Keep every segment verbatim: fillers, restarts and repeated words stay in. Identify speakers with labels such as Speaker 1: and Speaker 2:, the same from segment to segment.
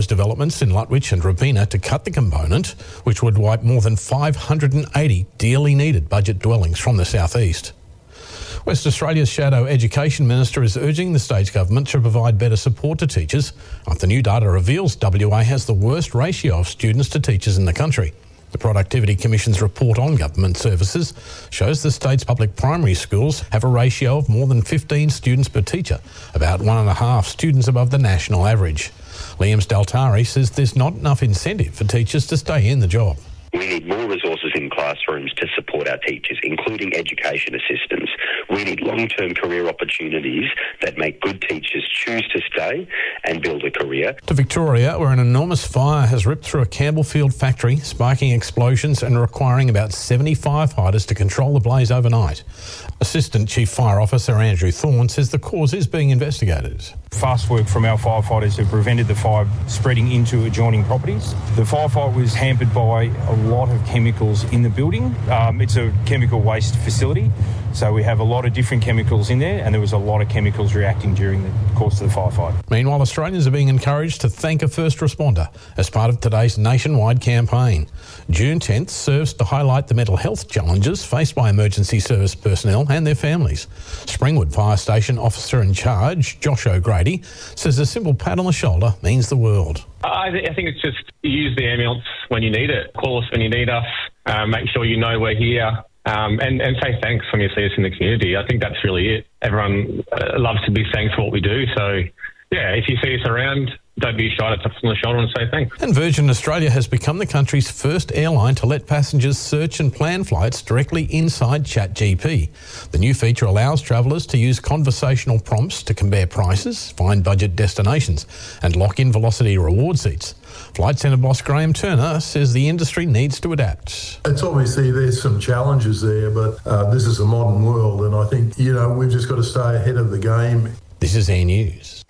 Speaker 1: Developments in Lutwyche and Robina to cut the component, which would wipe more than five hundred eighty dearly needed budget dwellings from the southeast. West Australia's Shadow Education Minister is urging the state government to provide better support to teachers after new data reveals W A has the worst ratio of students to teachers in the country. The Productivity Commission's report on government services shows the state's public primary schools have a ratio of more than fifteen students per teacher, about one and a half students above the national average. Liam Staltari says there's not enough incentive for teachers to stay in the job.
Speaker 2: We need more resources in classrooms to support our teachers, including education assistants. We need long-term career opportunities that make good teachers choose to stay and build a career.
Speaker 1: To Victoria, where an enormous fire has ripped through a Campbellfield factory, sparking explosions and requiring about seventy firefighters to control the blaze overnight. Assistant Chief Fire Officer Andrew Thorne says the cause is being investigated.
Speaker 3: Fast work from our firefighters have prevented the fire spreading into adjoining properties. The firefight was hampered by a lot of chemicals in the building. Um, it's a chemical waste facility, so we have a lot of different chemicals in there, and there was a lot of chemicals reacting during the course of the firefight.
Speaker 1: Meanwhile, Australians are being encouraged to thank a first responder as part of today's nationwide campaign. June tenth serves to highlight the mental health challenges faced by emergency service personnel and their families. Springwood Fire Station Officer in Charge, Josh O'Grady, says a simple pat on the shoulder means the world.
Speaker 4: I, th- I think it's just use the ambulance when you need it. Call us when you need us. Uh, make sure you know we're here. Um, and, and say thanks when you see us in the community. I think that's really it. Everyone uh, loves to be thanked for what we do. So, yeah, if you see us around, don't be shy to tap us on the shoulder and say thanks.
Speaker 1: And Virgin Australia has become the country's first airline to let passengers search and plan flights directly inside ChatGPT. The new feature allows travellers to use conversational prompts to compare prices, find budget destinations and lock in Velocity reward seats. Flight Centre boss Graham Turner says the industry needs to adapt.
Speaker 5: It's obviously there's some challenges there, but uh, this is a modern world and I think, you know, we've just got to stay ahead of the game.
Speaker 1: This is E News.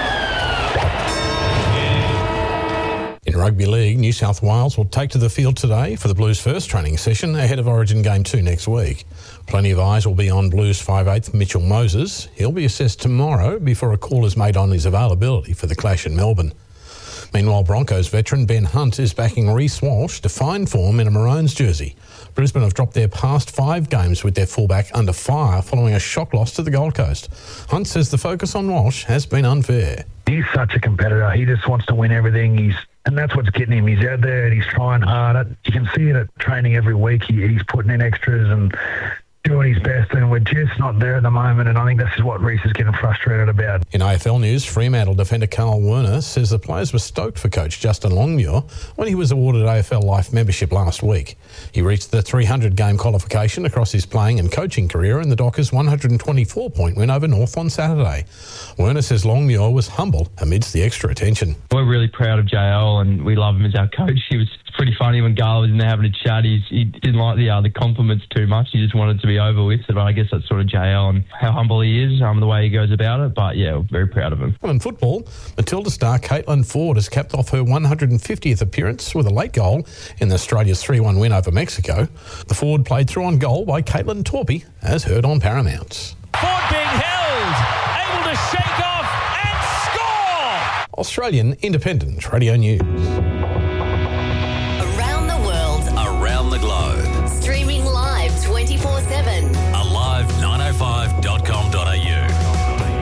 Speaker 1: In Rugby League, New South Wales will take to the field today for the Blues' first training session ahead of Origin Game two next week. Plenty of eyes will be on Blues five eighth Mitchell Moses. He'll be assessed tomorrow before a call is made on his availability for the clash in Melbourne. Meanwhile, Broncos veteran Ben Hunt is backing Reece Walsh to find form in a Maroons jersey. Brisbane have dropped their past five games with their fullback under fire following a shock loss to the Gold Coast. Hunt says the focus on Walsh has been unfair.
Speaker 6: He's such a competitor. He just wants to win everything. He's And that's what's getting him. He's out there and he's trying hard. You can see it at training every week. He, he's putting in extras and doing his best, and we're just not there at the moment, and I think this is what Reece is getting frustrated about.
Speaker 1: In A F L news, Fremantle defender Carl Werner says the players were stoked for coach Justin Longmuir when he was awarded A F L Life membership last week. He reached the three hundred game qualification across his playing and coaching career in the Dockers' one hundred twenty-four point win over North on Saturday. Werner says Longmuir was humble amidst the extra attention.
Speaker 7: We're really proud of J L and we love him as our coach. He was pretty funny when Gala was in there having a chat. He's, he didn't like the, uh, the compliments too much. He just wanted to be over with. But I guess that's sort of J L and how humble he is, um, the way he goes about it. But yeah, we're very proud of him.
Speaker 1: Well, in football, Matilda star Caitlin Ford has capped off her one hundred fiftieth appearance with a late goal in Australia's three one win over Mexico. The forward played through on goal by Caitlin Torpey, as heard on Paramount.
Speaker 8: Ford being held, able to shake off and score!
Speaker 1: Australian Independent Radio News.